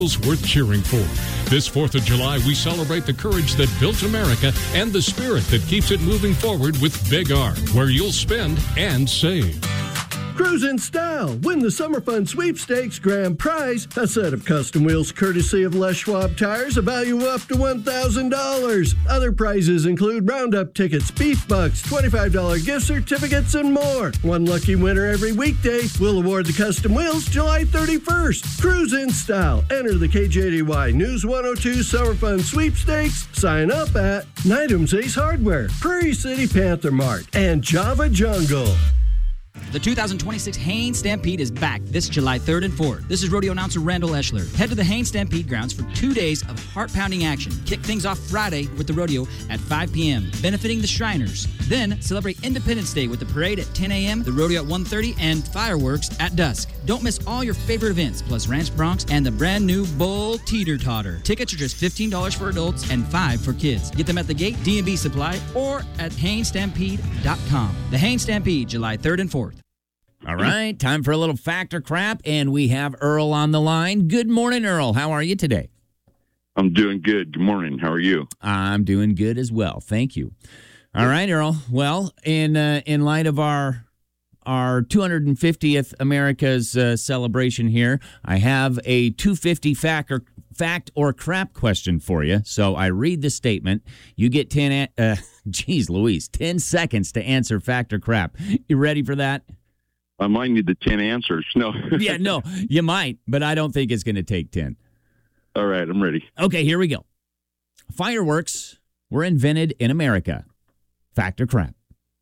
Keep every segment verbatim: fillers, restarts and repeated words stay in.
worth cheering for. This fourth of July, we celebrate the courage that built America and the spirit that keeps it moving forward with Big R, where you'll spend and save. Cruise in style. Win the Summer Fun Sweepstakes grand prize, a set of custom wheels courtesy of Les Schwab Tires, a value of up to one thousand dollars. Other prizes include Roundup tickets, beef bucks, twenty-five dollars gift certificates, and more. One lucky winner every weekday. We'll award the custom wheels July thirty-first. Cruise in style. Enter the K J D Y News one oh two Summer Fun Sweepstakes. Sign up at Nydam's Ace Hardware, Prairie City Panther Mart, and Java Jungle. The two thousand twenty-six Haines Stampede is back this July third and fourth. This is rodeo announcer Randall Eschler. Head to the Haines Stampede grounds for two days of heart-pounding action. Kick things off Friday with the rodeo at five p.m., benefiting the Shriners. Then celebrate Independence Day with the parade at ten a.m., the rodeo at one thirty, and fireworks at dusk. Don't miss all your favorite events, plus Ranch Bronx and the brand new Bull Teeter Totter. Tickets are just fifteen dollars for adults and five dollars for kids. Get them at the gate, D and B Supply, or at Haines Stampede dot com. The Haines Stampede, July third and fourth. All right, time for a little fact or crap, and we have Earl on the line. Good morning, Earl. How are you today? I'm doing good. Good morning. How are you? I'm doing good as well. Thank you. All right, Earl. Well, in uh, in light of our our two hundred fiftieth America's uh, celebration here, I have a two hundred fifty fact or fact or crap question for you. So I read the statement. You get ten. Uh, geez, Louise, ten seconds to answer fact or crap. You ready for that? I might need the ten answers. No. Yeah, no, you might, but I don't think it's going to take ten. All right, I'm ready. Okay, here we go. Fireworks were invented in America. Fact or crap?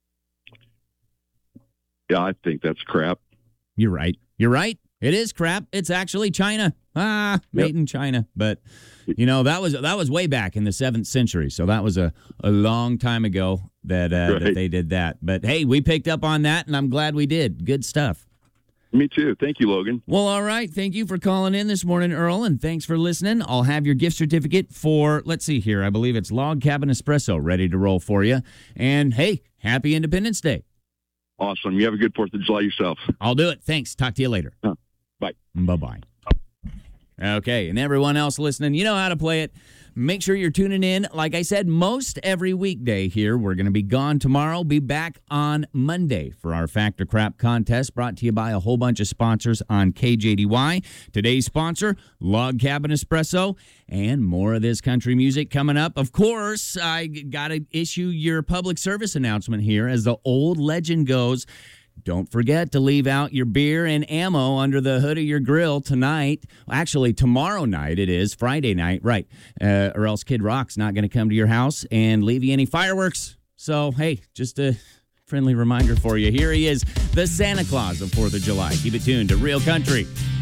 Yeah, I think that's crap. You're right. You're right. It is crap. It's actually China. Ah, made yep. in China. But, you know, that was that was way back in the seventh century. So that was a, a long time ago that, uh, right. that they did that. But, hey, we picked up on that, and I'm glad we did. Good stuff. Me too. Thank you, Logan. Well, all right. Thank you for calling in this morning, Earl, and thanks for listening. I'll have your gift certificate for, let's see here, I believe it's Log Cabin Espresso ready to roll for you. And, hey, happy Independence Day. Awesome. You have a good fourth of July yourself. I'll do it. Thanks. Talk to you later. Huh. Bye. Bye-bye. Okay, and everyone else listening, you know how to play it. Make sure you're tuning in. Like I said, most every weekday here. We're going to be gone tomorrow. Be back on Monday for our Fact or Crap contest, brought to you by a whole bunch of sponsors on K J D Y. Today's sponsor, Log Cabin Espresso, and more of this country music coming up. Of course, I got to issue your public service announcement here. As the old legend goes, don't forget to leave out your beer and ammo under the hood of your grill tonight. Actually, tomorrow night it is, Friday night, right, uh, or else Kid Rock's not going to come to your house and leave you any fireworks. So, hey, just a friendly reminder for you. Here he is, the Santa Claus of fourth of July. Keep it tuned to Real Country.